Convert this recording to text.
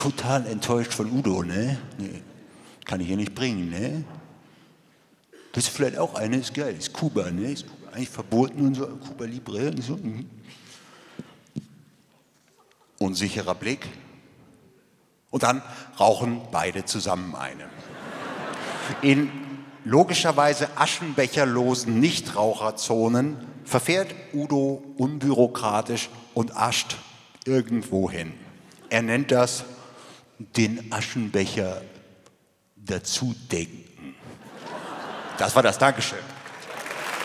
total enttäuscht von Udo, ne? Nee, kann ich hier nicht bringen, ne? Das ist vielleicht auch eine, ist geil, ist Kuba, ne? Ist Kuba eigentlich verboten und so, Kuba Libre und so. Unsicherer Blick. Und dann rauchen beide zusammen eine. In logischerweise aschenbecherlosen Nichtraucherzonen verfährt Udo unbürokratisch und ascht irgendwo hin. Er nennt das den Aschenbecher dazu denken. Das war das Dankeschön.